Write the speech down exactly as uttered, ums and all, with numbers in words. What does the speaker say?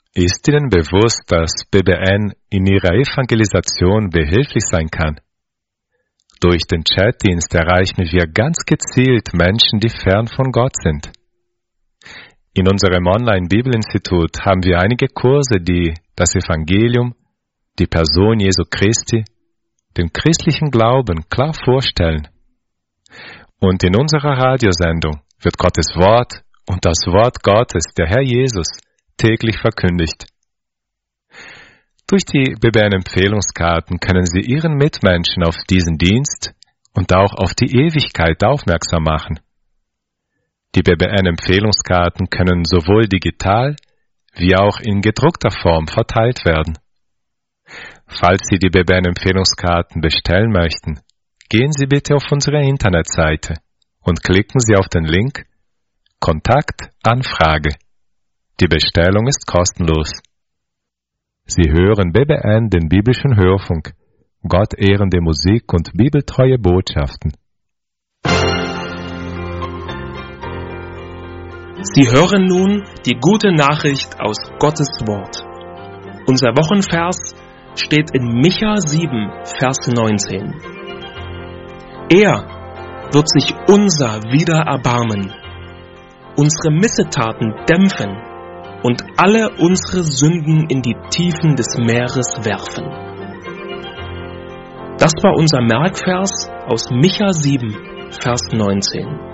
Ist Ihnen bewusst, dass B B N in Ihrer Evangelisation behilflich sein kann? Durch den Chatdienst erreichen wir ganz gezielt Menschen, die fern von Gott sind. In unserem Online-Bibelinstitut haben wir einige Kurse, die das Evangelium, die Person Jesu Christi, den christlichen Glauben klar vorstellen. Und in unserer Radiosendung wird Gottes Wort und das Wort Gottes, der Herr Jesus, täglich verkündigt. Durch die B B N-Empfehlungskarten können Sie Ihren Mitmenschen auf diesen Dienst und auch auf die Ewigkeit aufmerksam machen. Die B B N-Empfehlungskarten können sowohl digital wie auch in gedruckter Form verteilt werden. Falls Sie die B B N-Empfehlungskarten bestellen möchten, gehen Sie bitte auf unsere Internetseite und klicken Sie auf den Link Kontakt Anfrage. Die Bestellung ist kostenlos. Sie hören B B N, den biblischen Hörfunk, Gott ehrende Musik und bibeltreue Botschaften. Sie hören nun die gute Nachricht aus Gottes Wort. Unser Wochenvers steht in Micha sieben, Vers neunzehn. Er wird sich unser wieder erbarmen, unsere Missetaten dämpfen und alle unsere Sünden in die Tiefen des Meeres werfen. Das war unser Merkvers aus Micha sieben, Vers neunzehn.